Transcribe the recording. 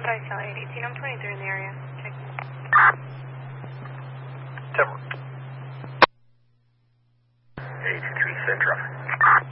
Dice 818, I'm 23 in the area. Check. Timber. 823 Centra.